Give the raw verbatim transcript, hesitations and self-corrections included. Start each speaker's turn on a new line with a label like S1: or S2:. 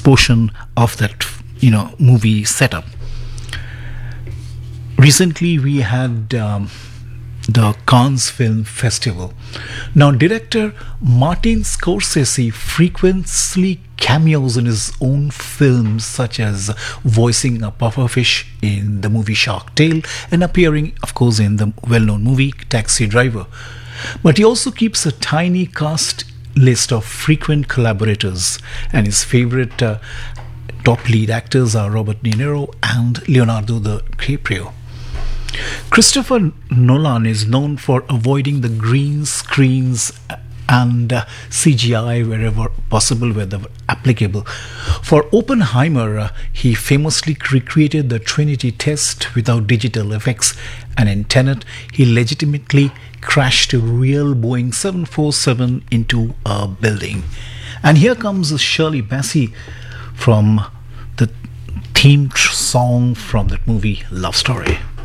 S1: portion of that, you know, movie setup. Recently, we had um, the Cannes Film Festival. Now, director Martin Scorsese frequently cameos in his own films, such as voicing a pufferfish in the movie Shark Tale and appearing, of course, in the well-known movie Taxi Driver. But he also keeps a tiny cast list of frequent collaborators, and his favorite uh, top lead actors are Robert De Niro and Leonardo DiCaprio. Christopher Nolan is known for avoiding the green screens and uh, C G I wherever possible, wherever applicable. For Oppenheimer, uh, he famously recreated the Trinity test without digital effects, and in Tenet, he legitimately crashed a real Boeing seven forty-seven into a building. And here comes Shirley Bassey from the theme song from that movie, Love Story.